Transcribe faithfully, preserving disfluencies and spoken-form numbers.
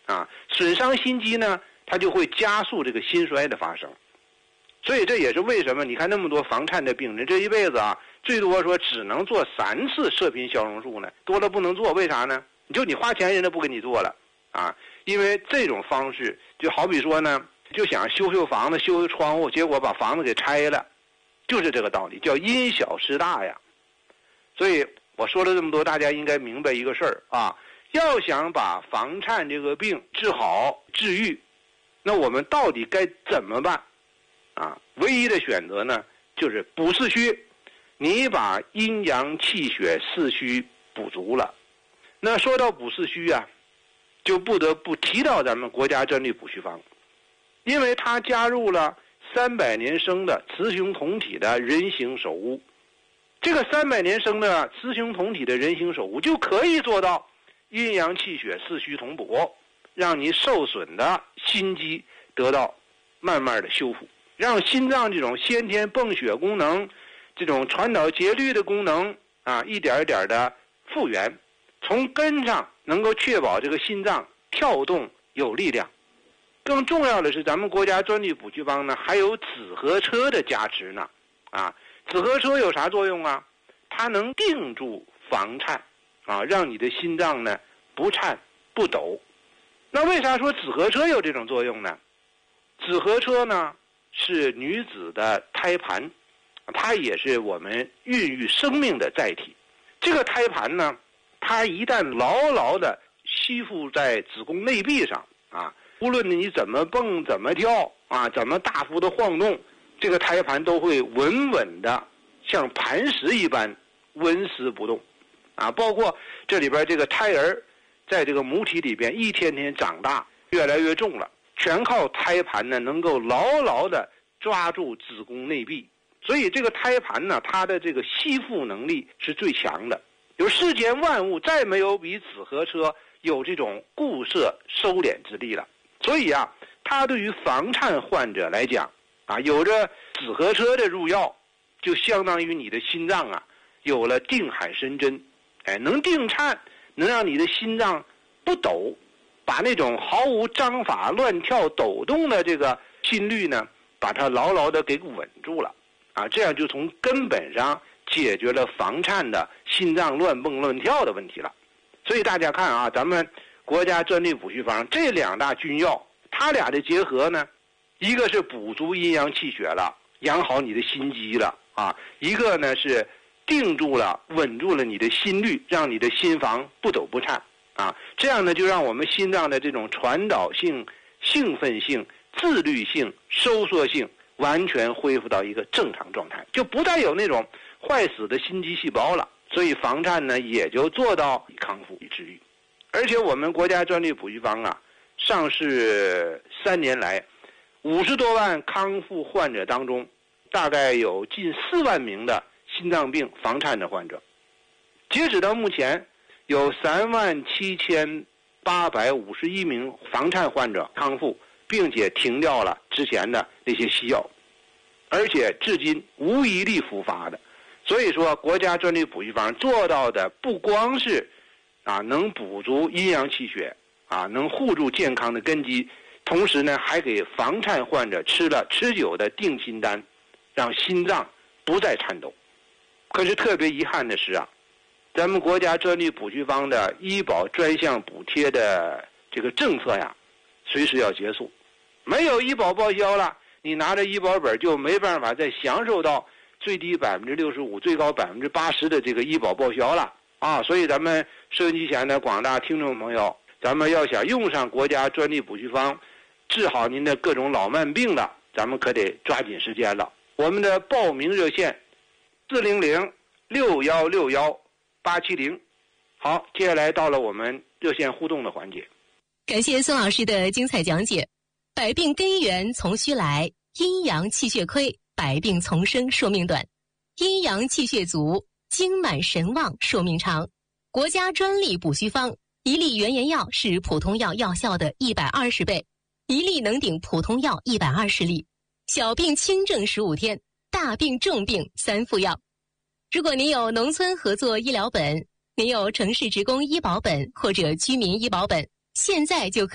啊，损伤心肌呢，它就会加速这个心衰的发生。所以这也是为什么你看那么多房颤的病人，这一辈子啊，最多说只能做三次射频消融术呢，多了不能做，为啥呢？就你花钱人家不给你做了啊，因为这种方式就好比说呢，就想修修房子、修修窗户，结果把房子给拆了，就是这个道理，叫因小失大呀。所以我说了这么多，大家应该明白一个事儿啊，要想把房颤这个病治好、治愈，那我们到底该怎么办？啊，唯一的选择呢，就是补四虚。你把阴阳气血四虚补足了，那说到补四虚啊，就不得不提到咱们国家专利补虚方，因为它加入了三百年生的雌雄同体的人形首乌。这个三百年生的雌雄同体的人形首乌就可以做到阴阳气血四虚同补，让你受损的心肌得到慢慢的修复，让心脏这种先天泵血功能、这种传导节律的功能啊，一点一点的复原，从根上能够确保这个心脏跳动有力量。更重要的是，咱们国家专利补虚方呢，还有紫河车的加持呢。啊，紫河车有啥作用啊？它能定住房颤，啊，让你的心脏呢不颤不抖。那为啥说紫河车有这种作用呢？紫河车呢是女子的胎盘，它也是我们孕育生命的载体。这个胎盘呢，它一旦牢牢地吸附在子宫内壁上啊，无论你怎么蹦怎么跳啊，怎么大幅的晃动，这个胎盘都会稳稳的像磐石一般纹丝不动啊。包括这里边这个胎儿在这个母体里边一天天长大，越来越重了，全靠胎盘呢能够牢牢的抓住子宫内壁。所以这个胎盘呢，它的这个吸附能力是最强的。有世间万物再没有比紫河车有这种固摄收敛之力了。所以啊，它对于房颤患者来讲啊，有着紫河车的入药，就相当于你的心脏啊有了定海神针，哎，能定颤，能让你的心脏不抖，把那种毫无章法、乱跳、抖动的这个心率呢，把它牢牢的给稳住了啊，这样就从根本上解决了房颤的心脏乱蹦乱跳的问题了。所以大家看啊，咱们国家专利补虚方这两大君药，它俩的结合呢，一个是补足阴阳气血了，养好你的心肌了啊，一个呢是定住了、稳住了你的心率，让你的心房不抖不颤啊，这样呢就让我们心脏的这种传导性、兴奋性、自律性、收缩性完全恢复到一个正常状态，就不再有那种坏死的心肌细胞了。所以房颤呢也就做到康复与治愈。而且我们国家专利补虚方啊，上市三年来，五十多万康复患者当中，大概有近四万名的心脏病房颤的患者。截止到目前，有三万七千八百五十一名房颤患者康复，并且停掉了之前的那些西药，而且至今无一例复发的。所以说，国家专利补虚方做到的不光是啊能补足阴阳气血啊，能护住健康的根基，同时呢还给房颤患者吃了持久的定心丹，让心脏不再颤抖。可是特别遗憾的是啊，咱们国家专利补虚方的医保专项补贴的这个政策呀，随时要结束。没有医保报销了，你拿着医保本就没办法再享受到最低百分之六十五、最高百分之八十的这个医保报销了啊！所以咱们收音机前的广大听众朋友，咱们要想用上国家专利补虚方，治好您的各种老慢病的，咱们可得抓紧时间了。我们的报名热线四零零六幺六幺八七零。好，接下来到了我们热线互动的环节。 感谢孙老师的精彩讲解。百病根源从虚来，阴阳气血亏，百病丛生，寿命短；阴阳气血足，精满神旺，寿命长。国家专利补虚方，一粒原研药是普通药药效的一百二十倍，一粒能顶普通药一百二十粒。小病轻症十五天，大病重病三副药。如果您有农村合作医疗本，您有城市职工医保本或者居民医保本，现在就可以